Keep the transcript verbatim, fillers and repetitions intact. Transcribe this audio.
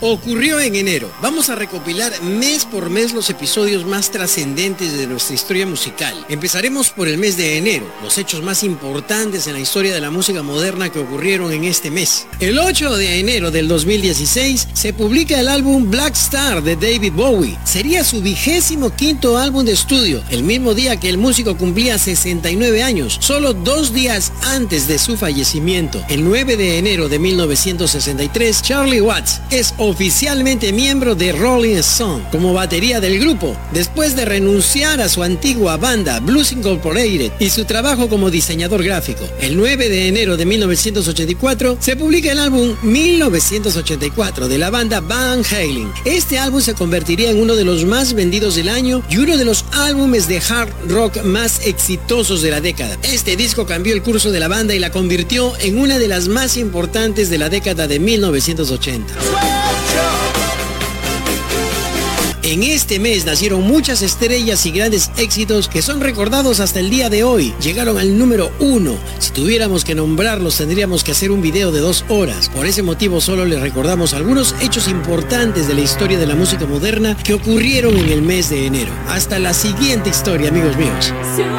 ocurrió en enero. Vamos a recopilar mes por mes los episodios más trascendentes de nuestra historia musical. Empezaremos por el mes de enero, los hechos más importantes en la historia de la música moderna que ocurrieron en este mes. El ocho de enero del dos mil dieciséis se publica el álbum Black Star de David Bowie. Sería su vigésimo quinto álbum de estudio, el mismo día que el músico cumplía sesenta y nueve años, solo dos días antes de su fallecimiento. El nueve de enero de mil novecientos sesenta y tres, Charlie Watts es oficialmente miembro de Rolling Stone como batería del grupo, después de renunciar a su antigua banda Blues Incorporated y su trabajo como diseñador gráfico. El nueve de enero de mil novecientos ochenta y cuatro se publica el álbum mil novecientos ochenta y cuatro de la banda Van Halen. Este álbum se convertiría en uno de los más vendidos del año y uno de los álbumes de hard rock más exitosos de la década. Este disco cambió el curso de la banda y la convirtió en una de las más importantes de la década de mil novecientos ochenta. En este mes nacieron muchas estrellas y grandes éxitos que son recordados hasta el día de hoy. Llegaron al número uno. Si tuviéramos que nombrarlos, tendríamos que hacer un video de dos horas. Por ese motivo solo les recordamos algunos hechos importantes de la historia de la música moderna que ocurrieron en el mes de enero. Hasta la siguiente historia, amigos míos.